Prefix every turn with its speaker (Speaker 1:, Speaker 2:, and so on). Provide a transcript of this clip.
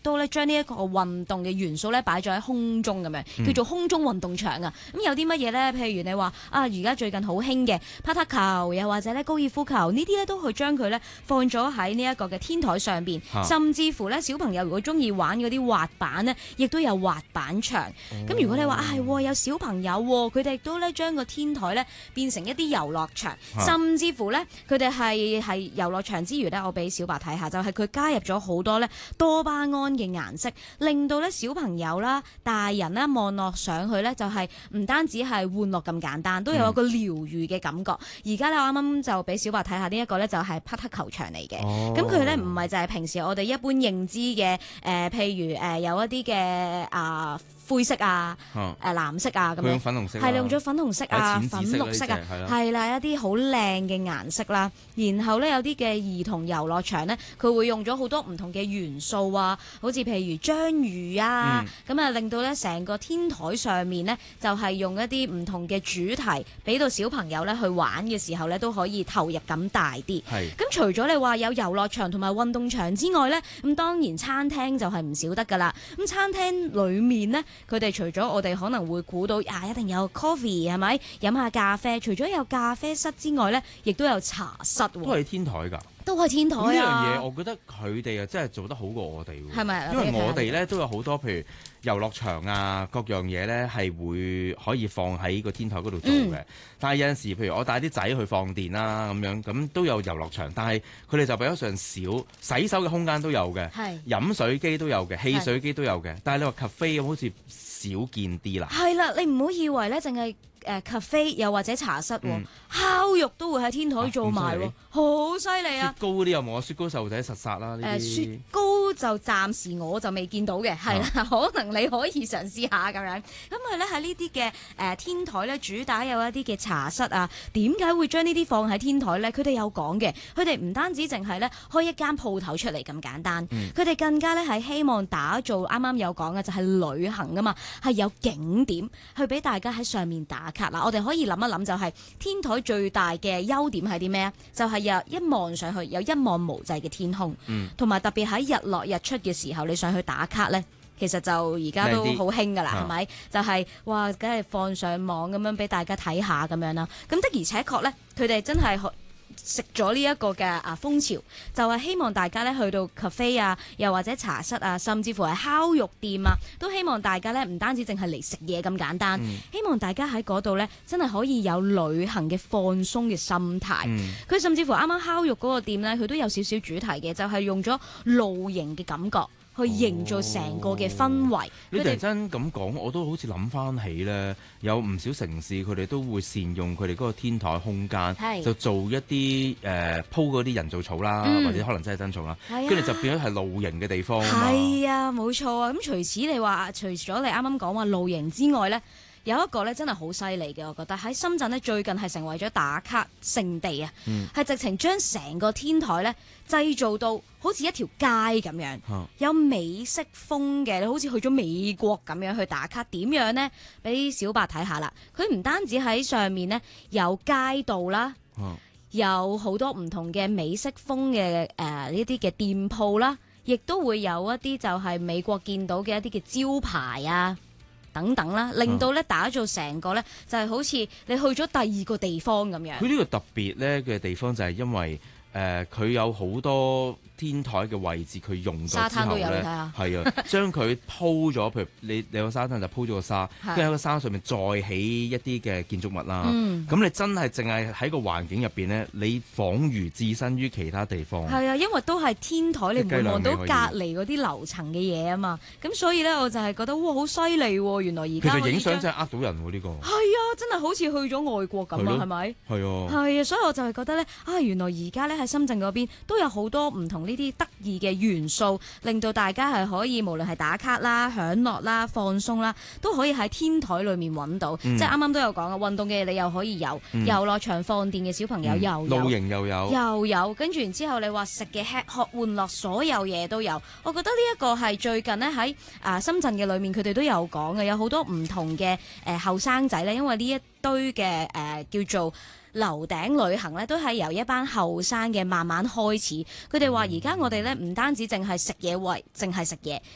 Speaker 1: 都咧將呢一個運動嘅元素咧擺咗喺空中咁樣，叫做空中運動場啊。咁有啲乜嘢咧？譬如你話啊，而家最近好興嘅拍打球，又或者咧高爾夫球呢啲咧，都去將佢咧放咗喺呢一個嘅天台上邊，甚至乎咧小朋友如果中意玩嗰啲滑板咧，亦都有滑板場。咁如果你話係有小朋友，佢哋都咧將個天台咧變成一啲遊樂場，甚至乎咧佢哋係遊樂場之餘咧，我俾小白睇下，就係佢加入咗好多咧多巴胺嘅顏色，令到咧小朋友啦、大人啦望落上去咧，就係唔單止係玩樂咁簡單，都有一個療愈嘅感覺。而家咧我啱啱就俾小白睇下呢一個咧就係匹克球場嚟嘅，咁佢咧唔係就係平時我哋一般認知嘅譬如有一啲嘅灰色啊、藍色啊咁樣，
Speaker 2: 粉紅色
Speaker 1: 係用咗粉紅色啊、粉綠色啊，係啦，一啲好靚嘅顏色啦。然後咧有啲嘅兒童遊樂場咧，佢會用咗好多唔同嘅元素啊，好似譬如章魚啊，咁啊令到咧成個天台上面咧就係用一啲唔同嘅主題，俾到小朋友咧去玩嘅時候咧都可以投入感大啲。咁除咗你話有遊樂場同埋運動場之外咧，咁當然餐廳就係唔少得㗎啦。咁餐廳裡面咧，佢哋除咗我哋可能會估到一定有 coffee 係咪？飲下咖啡，除咗有咖啡室之外咧，亦都有茶室喎。
Speaker 2: 都係天台㗎。
Speaker 1: 都係天台啊！
Speaker 2: 呢樣嘢，我覺得佢哋啊真係做得好過我哋喎。
Speaker 1: 係咪？
Speaker 2: 因為我哋咧都有好多譬如遊樂場啊，各樣嘢咧係會可以放喺個天台嗰度做嘅。但係有陣時，譬如我帶啲仔去放電啦咁樣，咁都有遊樂場，但係佢哋就比較上少，洗手嘅空間都有嘅，飲水機都有嘅，汽水機都有嘅。但係你話 cafe 咁好似少見啲啦。
Speaker 1: 係啦，你唔好以為咧，淨係cafe 又或者茶室，烤肉都會喺天台做埋喎，好犀利啊！
Speaker 2: 雪糕嗰啲有冇啊？雪糕細路仔實殺啦！
Speaker 1: 雪糕就暫時我就未見到嘅，係啦，可能你可以嘗試下咁樣。咁佢咧喺呢啲嘅天台咧，主打有一啲嘅茶室啊。點解會將呢啲放喺天台咧？佢哋有講嘅，佢哋唔單止淨係咧開一間鋪頭出嚟咁簡單，佢哋更加咧係希望打造啱啱有講嘅就係旅行㗎嘛，係有景點去俾大家喺上面打卡啦。我哋可以諗一諗，就係天台最大嘅優點係啲咩啊？就係一望上去有一望無際嘅天空，同埋特別喺日落日出嘅時候，你上去打卡咧，其實就而家都好興㗎啦，係咪？就係哇，梗係放上網咁樣俾大家睇下咁樣啦。咁的而且確咧，佢哋真係食咗呢一個嘅風潮，就係希望大家咧去到 cafe 啊，又或者茶室啊，甚至乎係烤肉店啊，都希望大家咧唔單止淨係嚟食嘢咁簡單，希望大家喺嗰度咧真係可以有旅行嘅放鬆嘅心態。佢甚至乎啱啱烤肉嗰個店咧，佢都有少少主題嘅，就係用咗露營嘅感覺。去營造成個嘅氛圍。
Speaker 2: 你突然真咁講，我都好似諗翻起咧，有唔少城市佢哋都會善用佢哋嗰個天台空間，就做一啲鋪嗰啲人造草啦，或者可能真係真草啦，跟住就變咗係露營嘅地方啊嘛。
Speaker 1: 係啊，冇錯啊。咁除此你話，除咗你啱啱講話露營之外咧，有一個咧真係好犀利嘅，我覺得喺深圳咧最近係成為咗打卡聖地啊，係直情將成個天台咧製造到好似一條街咁樣，有美式風嘅，你好似去咗美國咁樣去打卡。點樣呢？俾小白睇下啦。佢唔單止喺上面呢有街道啦，有好多唔同嘅美式風嘅呢啲嘅店鋪啦，亦都會有一啲就係美國見到嘅一啲嘅招牌啊等等啦，令到咧打造成個咧就係好似你去咗第二個地方咁樣。
Speaker 2: 佢呢個特別咧嘅地方就係因為佢有好多天台嘅位置，佢用咗之後咧，沙灘都有，你睇下，係啊，將佢鋪咗，譬如你個沙灘就鋪咗個沙，跟住喺個沙上面再起一啲嘅建築物啦。咁你真係淨係喺個環境入邊咧，你彷如置身於其他地方。係
Speaker 1: 啊，因為都係天台，你唔會望到隔離嗰啲樓層嘅嘢啊嘛。咁所以咧，我就係覺得哇，好犀利喎！原來而家
Speaker 2: 其實影相真係呃到人喎呢個。
Speaker 1: 係啊，真係好似去咗外國咁啊，係咪？
Speaker 2: 係啊。
Speaker 1: 係啊，所以我就係覺得咧，原來而家咧喺深圳嗰邊都有好多唔同呢啲得意嘅元素，令到大家係可以無論係打卡啦、享樂啦、放鬆啦，都可以喺天台裏面揾到。即係啱啱都有講啊，運動嘅你又可以有，遊樂場放電嘅小朋友又有，
Speaker 2: 露營又有，
Speaker 1: 跟住然之後你話食嘅吃喝玩樂所有嘢都有。我覺得呢一個係最近呢喺深圳嘅裏面，佢哋都有講嘅，有好多唔同嘅後生仔咧，因為呢一堆嘅叫做樓頂旅行咧，都係由一班後生嘅慢慢開始。佢哋話而家我哋咧唔單止淨係食嘢為淨係食嘢。